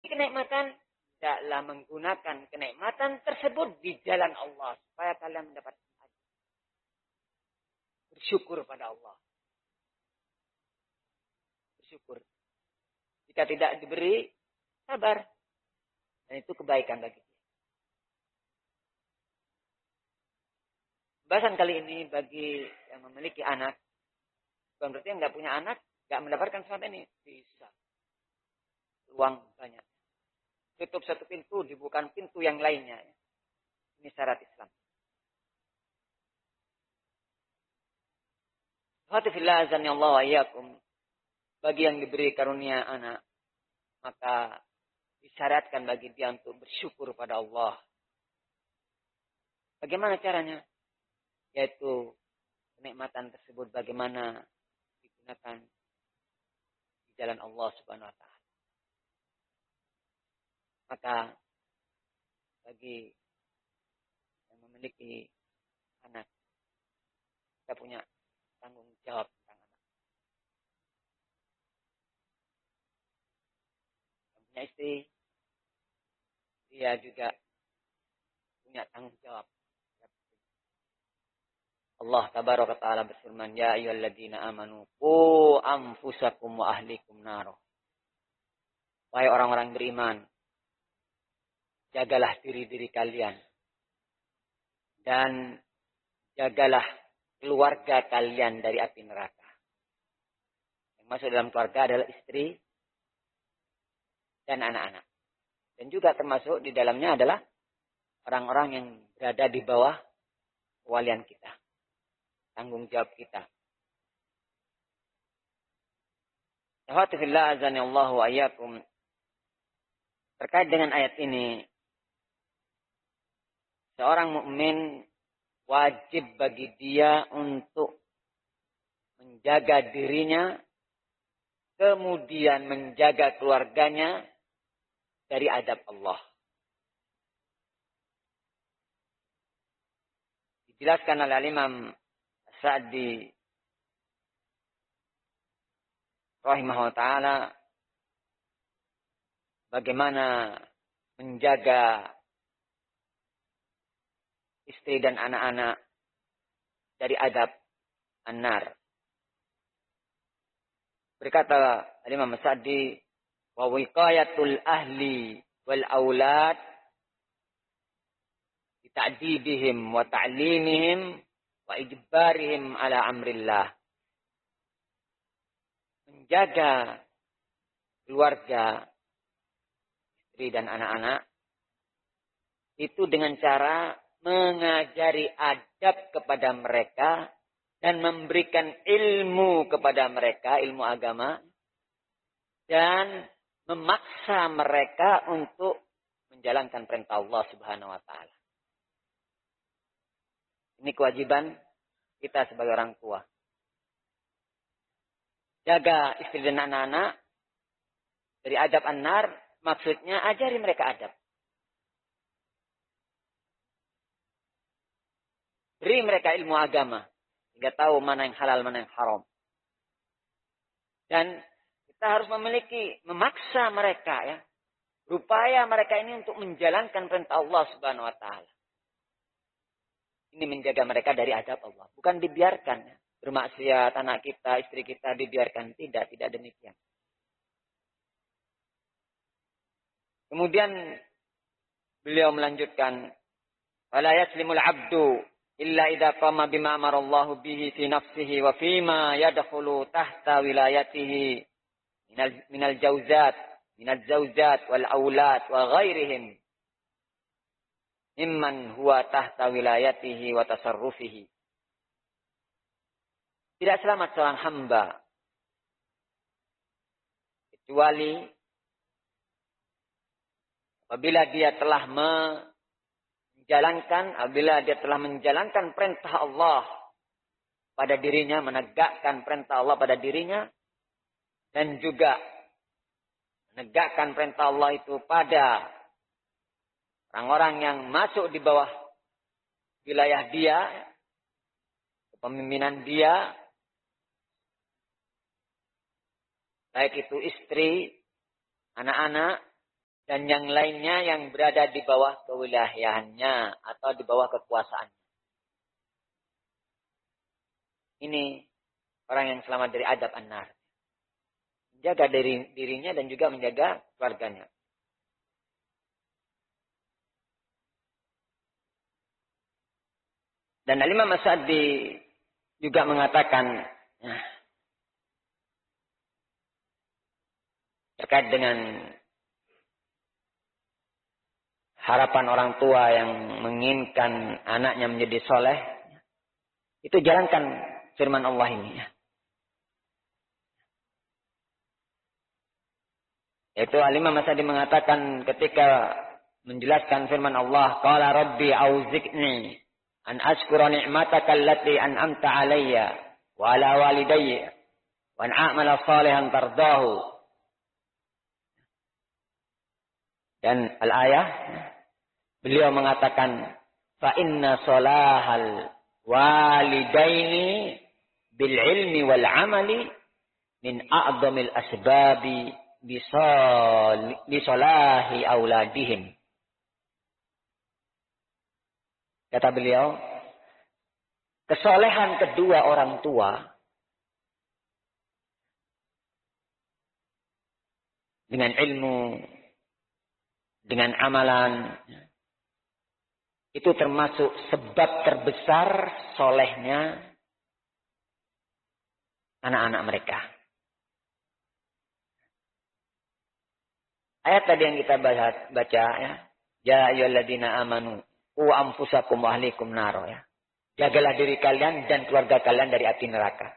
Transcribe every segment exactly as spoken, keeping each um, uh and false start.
kenikmatan, tidaklah menggunakan kenikmatan tersebut di jalan Allah supaya kalian mendapat bersyukur pada Allah. Bersyukur. Jika tidak diberi, sabar. Dan itu kebaikan bagi dia. Bahasan kali ini bagi yang memiliki anak, bukan berarti yang nggak punya anak, nggak mendapatkan sesuatu ini. Bisa. Uang banyak. Tutup satu pintu, dibuka pintu yang lainnya. Ini syarat Islam. Hatifillah azani Allah wa iyyakum. Bagi yang diberi karunia anak, maka disyaratkan bagi dia untuk bersyukur pada Allah. Bagaimana caranya? Yaitu kenikmatan tersebut bagaimana digunakan di jalan Allah Subhanahu wa taala. Maka bagi yang memiliki anak, kita punya tanggung jawab tentang anak. Yang punya istri, dia juga punya tanggung jawab. Allah tabaraka ta'ala berfirman, ya ayyuhalladzina amanu qu anfusakum wa ahlikum nar. Wahai orang-orang beriman, jagalah diri-diri kalian dan jagalah keluarga kalian dari api neraka. Yang masuk dalam keluarga adalah istri dan anak-anak. Dan juga termasuk di dalamnya adalah orang-orang yang berada di bawah kewalian kita. Tanggung jawab kita. Alhamdulillah azani Allah wa iyyakum. Terkait dengan ayat ini, seorang mukmin wajib bagi dia untuk menjaga dirinya, kemudian menjaga keluarganya dari azab Allah. Dijelaskan oleh Imam Sa'di rahimahullah ta'ala bagaimana menjaga istri dan anak-anak dari azab an-nar. Berkata Imam Sa'di, wa wiqayatul ahli wal aulad bi ta'dibihim wa ta'limihim wa ijbarihim ala amrillah. Menjaga keluarga, istri dan anak-anak itu dengan cara mengajari adab kepada mereka dan memberikan ilmu kepada mereka, ilmu agama, dan memaksa mereka untuk menjalankan perintah Allah Subhanahu wa taala. Ini kewajiban kita sebagai orang tua. Jaga istri dan anak-anak dari adab an-nar, maksudnya ajari mereka adab. Beri mereka ilmu agama, sehingga tahu mana yang halal, mana yang haram. Dan kita harus memiliki, memaksa mereka ya. Berupaya mereka ini untuk menjalankan perintah Allah Subhanahu wa taala. Ini menjaga mereka dari azab Allah. Bukan dibiarkan ya. Bermaksiat anak kita, istri kita dibiarkan. Tidak, tidak demikian. Kemudian beliau melanjutkan, wala yaslimul abdu illa idza qama bima amarallahu bihi fi nafsihi wa fima yadkhulu tahta wilayatihi minal minal jauzat minal zaujat wal aulad wa ghairihim mimman huwa tahta wilayatihi wa tasarrufihi. Tidak selamat seorang hamba kecuali apabila dia telah menjalankan, apabila dia telah menjalankan perintah Allah pada dirinya, menegakkan perintah Allah pada dirinya, dan juga menegakkan perintah Allah itu pada orang-orang yang masuk di bawah wilayah dia, kepemimpinan dia, baik itu istri, anak-anak, dan yang lainnya yang berada di bawah kewilayahannya atau di bawah kekuasaannya. Ini orang yang selamat dari azab an-nar. Menjaga diri, dirinya dan juga menjaga keluarganya. Dan Al-Imam As-Sa'di juga mengatakan ya, terkait dengan harapan orang tua yang menginginkan anaknya menjadi soleh, itu jalankan firman Allah ini. Ya. Yaitu Al-Imam As-Sa'di mengatakan ketika menjelaskan firman Allah, qala rabbi auzi'ni an ashkura ni'mataka allati an'amta 'alayya wa 'ala walidayya wa an a'mala salihan tardahu. Dan al-ayah beliau mengatakan fa inna salahal walidaini bil ilmi wal amali min a'dhamil asbabi bisalahi auladihim. Kata beliau, kesolehan kedua orang tua dengan ilmu, dengan amalan, itu termasuk sebab terbesar solehnya anak-anak mereka. Ayat tadi yang kita baca, ya, ya ayyuhalladzina amanu qu anfusakum wa ahlikum naro, ya. Jagalah diri kalian dan keluarga kalian dari api neraka.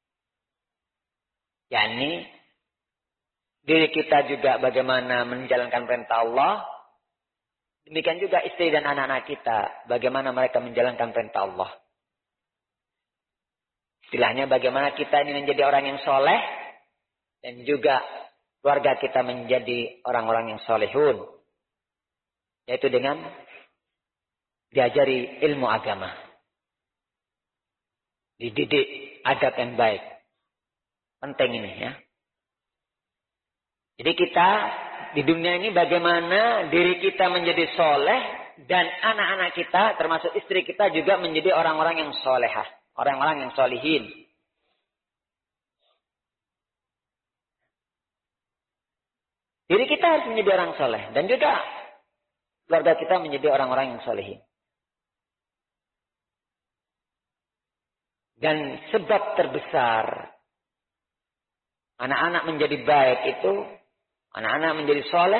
yakni diri kita juga bagaimana menjalankan perintah Allah. Demikian juga istri dan anak-anak kita, bagaimana mereka menjalankan perintah Allah. Istilahnya bagaimana kita ini menjadi orang yang soleh, dan juga keluarga kita menjadi orang-orang yang solehun. Yaitu dengan diajari ilmu agama. Dididik adab yang baik. Penting ini ya. Jadi kita di dunia ini bagaimana diri kita menjadi soleh dan anak-anak kita termasuk istri kita juga menjadi orang-orang yang solehah. Orang-orang yang solihin. Diri kita harus menjadi orang soleh. Dan juga keluarga kita menjadi orang-orang yang solihin. Dan sebab terbesar anak-anak menjadi baik itu, anak-anak menjadi soleh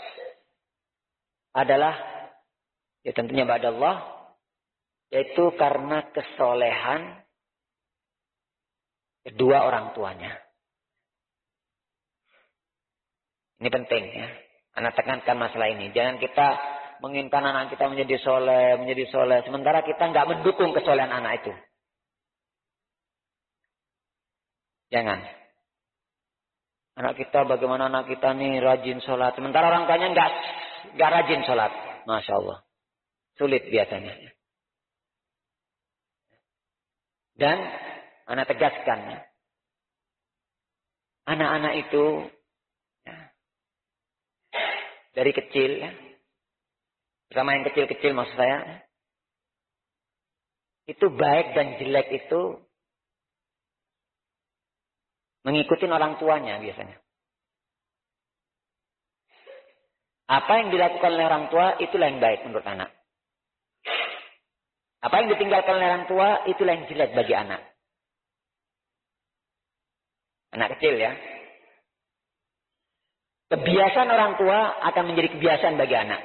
adalah ya tentunya ba'da Allah, yaitu karena kesolehan kedua orang tuanya. Ini penting ya. Anak tekankan masalah ini. Jangan kita menginginkan anak kita menjadi soleh, menjadi soleh. Sementara kita nggak mendukung kesolehan anak itu. Jangan. Anak kita bagaimana anak kita nih rajin sholat. Sementara orang tuanya nggak nggak rajin sholat. Masya Allah. Sulit biasanya. Dan anak tegaskan. Anak-anak itu ya, dari kecil ya. Terutama yang kecil-kecil maksud saya. Itu baik dan jelek itu mengikuti orang tuanya biasanya. Apa yang dilakukan oleh orang tua, itulah yang baik menurut anak. Apa yang ditinggalkan oleh orang tua, itulah yang jelek bagi anak. Anak kecil ya. Kebiasaan orang tua akan menjadi kebiasaan bagi anak.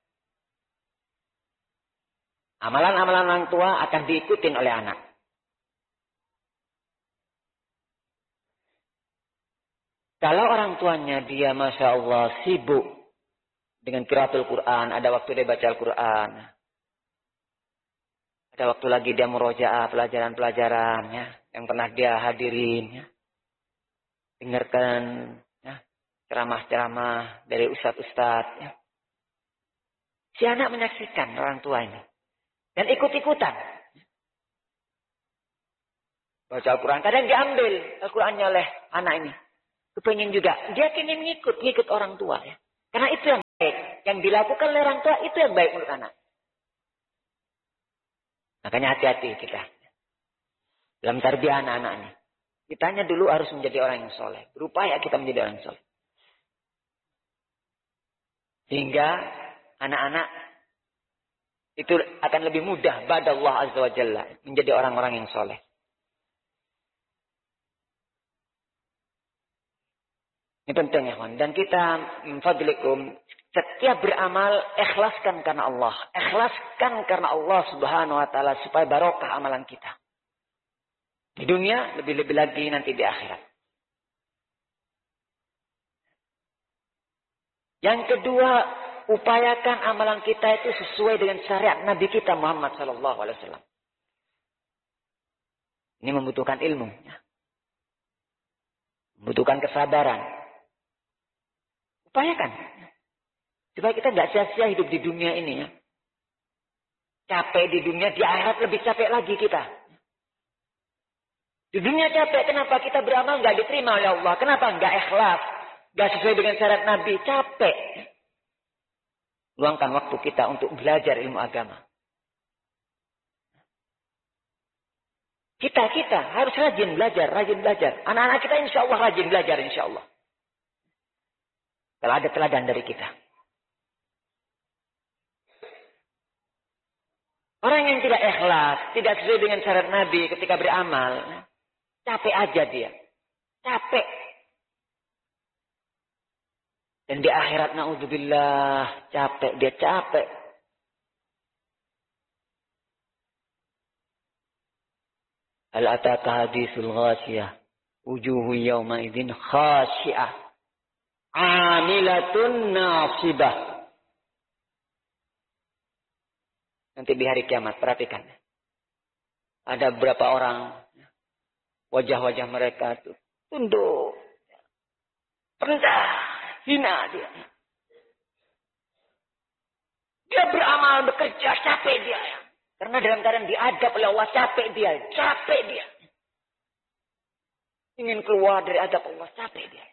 Amalan-amalan orang tua akan diikutin oleh anak. Kalau orang tuanya dia Masya Allah sibuk dengan qiraatul Quran. Ada waktu dia baca Al-Quran. Ada waktu lagi dia murojaah pelajaran-pelajaran ya, yang pernah dia hadirin. Ya. Dengarkan ya, ceramah-ceramah dari ustadz-ustadz. Ya. Si anak menyaksikan orang tua ini. Dan ikut-ikutan. Baca Al-Quran. Kadang diambil Al-Qurannya oleh anak ini. Kepengen juga. Dia ingin ngikut, ngikut orang tua. Ya. Karena itu yang Yang dilakukan oleh orang tua itu yang baik menurut anak. Makanya hati-hati kita. Dalam tarbiyah anak-anak ini. Kitanya dulu harus menjadi orang yang soleh. Berupaya kita menjadi orang yang soleh. Sehingga anak-anak itu akan lebih mudah pada Allah Azza wa Jalla. Menjadi orang-orang yang soleh. Ini penting ya kawan. Dan kita, fadlikum, setiap beramal, ikhlaskan karena Allah. Ikhlaskan karena Allah subhanahu wa ta'ala. Supaya barokah amalan kita. Di dunia, lebih-lebih lagi nanti di akhirat. Yang kedua, upayakan amalan kita itu sesuai dengan syariat Nabi kita Muhammad sallallahu alaihi wasallam. Ini membutuhkan ilmu. Membutuhkan kesabaran. Upayakan. Supaya kita tidak sia-sia hidup di dunia ini ya. Capek di dunia, di akhirat lebih capek lagi kita. Di dunia capek, kenapa kita beramal nggak diterima oleh Allah? Kenapa nggak ikhlas? Nggak sesuai dengan syarat Nabi, capek. Luangkan waktu kita untuk belajar ilmu agama. Kita, kita harus rajin belajar, rajin belajar. Anak-anak kita insya Allah rajin belajar, insya Allah. Kalau ada teladan dari kita. Orang yang tidak ikhlas, tidak sesuai dengan syarat Nabi ketika beramal, capek aja dia. Capek. Dan di akhirat na'udzubillah. Capek. Dia capek. Hal ataka hadisul ghasiyah. Wujuhu yawma idhin khasyi'ah. Amilatun nasibah. Nanti di hari kiamat. Perhatikan. Ada beberapa orang. Wajah-wajah mereka itu tunduk. Rendah. Hina dia. Dia beramal, bekerja, capek dia. Karena dalam keadaan diadab oleh Allah, capek dia. Capek dia. Ingin keluar dari adab Allah, capek dia.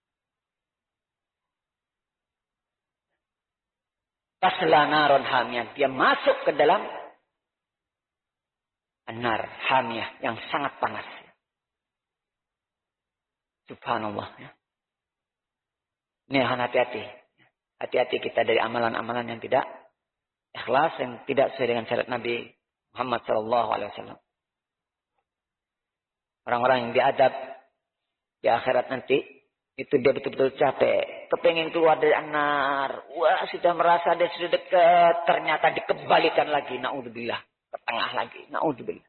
Tasla naron hamiyah. Dia masuk ke dalam nar hamiyah yang sangat panas. Subhanallah. Ya. Ini hati-hati. Hati-hati kita dari amalan-amalan yang tidak ikhlas, yang tidak sesuai dengan syariat Nabi Muhammad sallallahu alaihi wasallam. Orang-orang yang diadab di akhirat nanti, itu dia betul-betul capek. Kepengen keluar dari anar. Wah, sudah merasa dia sudah dekat. Ternyata dikembalikan lagi. Na'udzubillah. Ke tengah lagi. Na'udzubillah.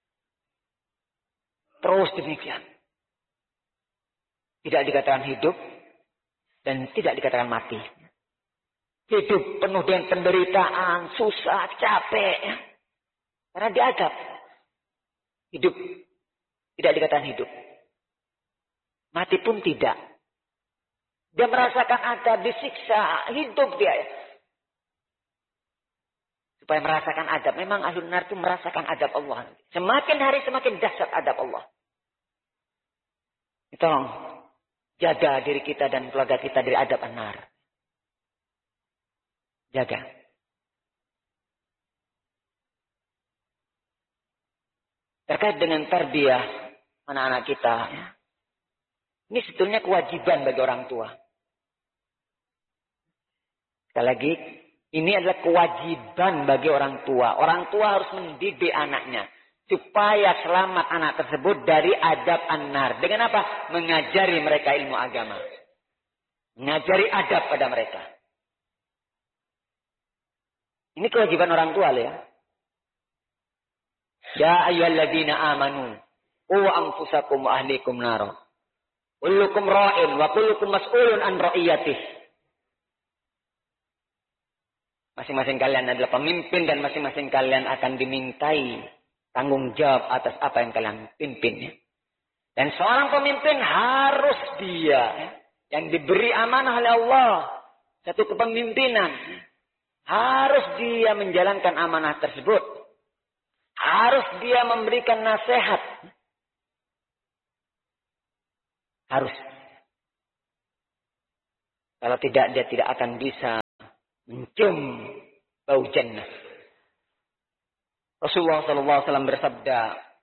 Terus demikian. Tidak dikatakan hidup dan tidak dikatakan mati. Hidup penuh dengan penderitaan, susah, capek. Karena diadab. Hidup tidak dikatakan hidup. Mati pun tidak. Dia merasakan adab, disiksa, hidup dia. Supaya merasakan adab. Memang ahlun nar itu merasakan adab Allah. Semakin hari semakin dahsyat adab Allah. Tolong jaga diri kita dan keluarga kita dari adab an-nar. Jaga. Terkait dengan tarbiyah anak-anak kita. Ini sebetulnya kewajiban bagi orang tua. Sekali lagi, ini adalah kewajiban bagi orang tua. Orang tua harus mendidik anaknya. Supaya selamat anak tersebut dari adab an-nar. Dengan apa? Mengajari mereka ilmu agama. Mengajari adab pada mereka. Ini kewajiban orang tua ya. Ya ayyuhalladzina amanu. Qu anfusakum wa ahlikum nara. Kullukum ra'in wa kullukum mas'ulun an ra'iyatih. Masing-masing kalian adalah pemimpin dan masing-masing kalian akan dimintai tanggung jawab atas apa yang kalian pimpin. Ya. Dan seorang pemimpin harus dia ya, yang diberi amanah oleh Allah. Satu kepemimpinan. Harus dia menjalankan amanah tersebut. Harus dia memberikan nasihat. Harus. Kalau tidak, dia tidak akan bisa mencium bau jannah. Rasulullah sallallahu alaihi wasallam bersabda,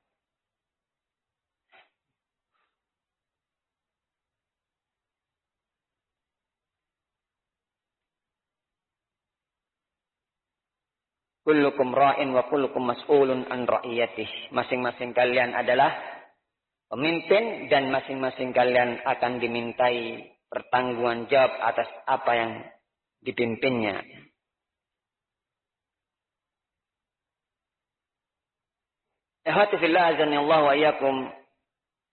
kullukum ra'in wa kullukum mas'ulun an ra'iyatih. Masing-masing kalian adalah pemimpin dan masing-masing kalian akan dimintai pertanggungan jawab atas apa yang dipimpinnya. Ihwati fillah azanillahu wa iyyakum.